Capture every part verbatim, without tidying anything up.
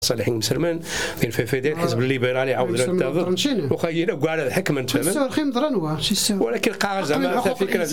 صالح مسلمان ديال فيفيدير الحزب الليبرالي عاود الانتظار وخينا وكاع هذا الحكم تمام خيم درنوا ولكن قاعد زعما فكره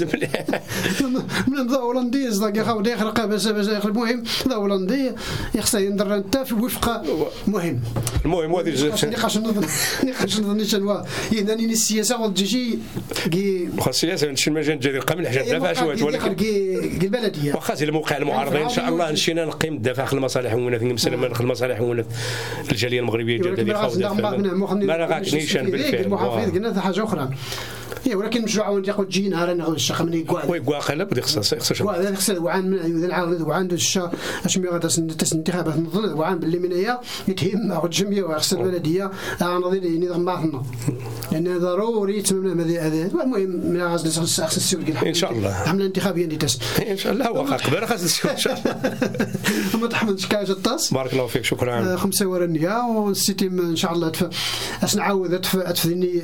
من ذا هولنديز ذاك خاو يخرق باش المهم ذا هولندي يخصها يندر انت في وفق مهم المهم هذه نقاش نظن نقاش نظن شنو يعني السياسه والجيجي كي السياسه نمشي المجال ديال القمل حاجه دافع شويه ولكن كي البلديه واخا زي الموقع المعارضين ان شاء الله نمشينا نقيم الدفاع في المصالح وناث مسلمان في المصالح وناث الجاليه المغربيه ديال هذه الخوضه ما راكش نيشان بالفعل المحافظ قلنا حاجه اخرى يا ولكن مشروع ياخذ جي نهار ناخذ الشق من يقوا وي قوا قلب بدي خصص خصص هذا خص وعن من عاود وعند الشا اش مي غادا الانتخابات نظن وعن باللي من هي يتهم ناخذ جمعيه وخص البلديه نظن نظام معنا لان ضروري تمام هذا المهم من غاز خص السوق ان شاء الله حمله انتخابيه اللي تس ان شاء الله هو قبل خص السوق ان شاء الله ما تحملش كاج الطاس بارك الله فيك شكرا خمسه ورنيه والسيتيم ان شاء الله اش نعاود اتفني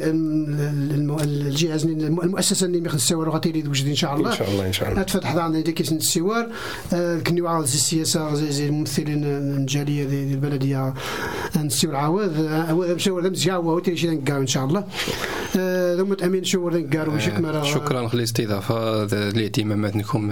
الجهاز المؤسسه اللي مخ السوار غاتيري دوجدي ان شاء الله ان شاء الله ان شاء الله تفتح عندنا ديك السوار كنيو عاود السياسه زي زي الممثلين الجاليه ديال البلديه نسيو العواض هو مشاور مزيان هو تيجي نكاو ان شاء الله ثم امين شور نكارو شكرا شكرا على الاستضافه لاهتماماتكم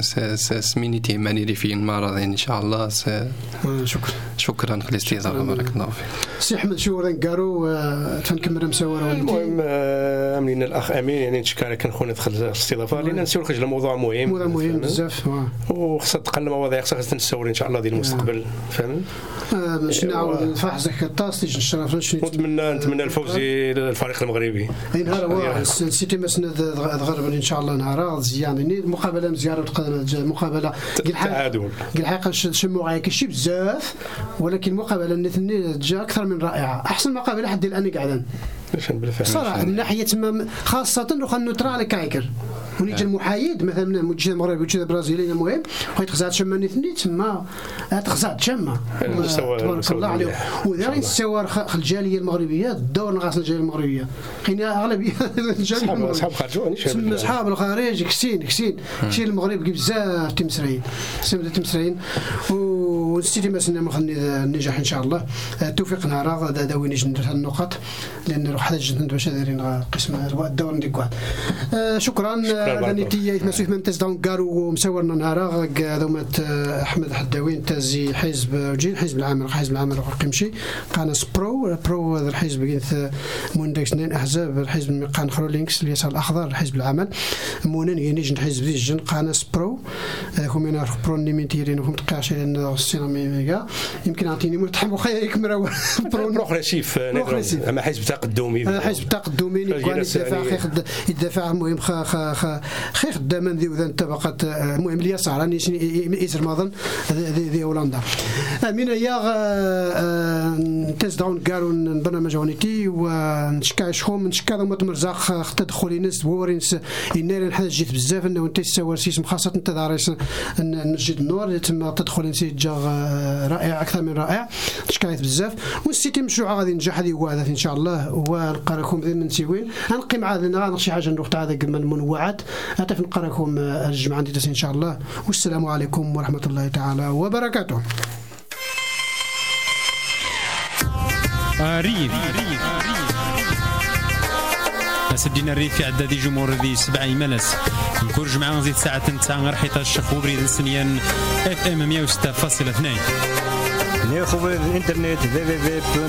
سمينيتي ماني في المرض ان شاء الله شكرا شكرا على الاستضافه بارك الله فيك سي احمد شور نكارو تنكمل مساوره المهم امين الاخ امين يعني نشكرك كان خونا دخل الاستضافه لان نسيو خرج الموضوع مهم موضوع مهم بزاف وخصها تقل المواضيع خصها نسور ان شاء الله ديال المستقبل فهمت باش نعاود نفرح زك الطاس تيجي نشرف نتمنى نتمنى الفوز للفريق المغربي اي نهار هو سيتي مسند الغرب ان شاء الله نهار مزيان يعني المقابله مزيانه وتقدم المقابله التعادل الحقيقه شموا غاية كشي بزاف ولكن المقابله الاثنين جا اكثر من رائعه احسن مقابله حد الان قاعدين صراحه من ناحيه خاصه وخا نوترال كايكر ونيجي المحايد مثلا مجتمع مغربي وجهه برازيليه المهم خيتخزات شماني ثني تما تخزات شما تبارك الله عليه وذا يتصور الجاليه المغربيه الدور نغاس الجاليه المغربيه حين اغلبيه الجاليه اصحاب خارج اصحاب الخارج كسين كسين كسين المغرب بزاف تمسرين سمت تمسرين ونستيتي مثلا مخني النجاح ان شاء الله التوفيق نهار هذا وين نجي ندير النقط لان روح حاجه جدا باش دايرين قسم الدور نديك واحد شكرا نيتي يتمسوا من تزدون قالوا مسورنا نهار هذومات احمد حداوين تازي حزب جين حزب العمل حزب العمل قيمشي قاناس برو برو هذا الحزب قيث موندكس اثنين احزاب الحزب قان خرولينكس اليسار الاخضر الحزب العمل مونن ينيج حزب دي جن قاناس برو هم انا برو نيميتيرين هم تقاش لان السينما يمكن اعطيني متحمل خيرك مرا برو رشيف اما حزب تقدمي حزب تقدمي يدافع يدافع المهم خ خي خدامه ذي وذا انطبقت المهم اليسار راني يسر ماضن ذي هولندا من هي تزدون قالوا برنامج هونيتي ونشكا شخوم نشكا ذو متمرزاق خت تدخلي ناس وورينس ينال حاجه جيت بزاف انه انت تسوى سيسم خاصه انت دارس نجد النور تم تدخل نسيت جا رائع اكثر من رائع نشكا بزاف والسيتي مشروع غادي ينجح هذه هو ان شاء الله ونلقى لكم ذي من سيوين غنقي مع هذا شي حاجه نروح تاع هذاك من المنوعات حتى نقراكم الجمعه عندي ان شاء الله والسلام عليكم ورحمه الله تعالى وبركاته. ريف سدينا الريف في عداد جمهور ذي سبع ملس نكون جمعة زيد ساعة تسعة غير حيت الشخو بريد السنيان اف ام مية وستة فاصلة اثنين نيخو بالانترنت دبليو دبليو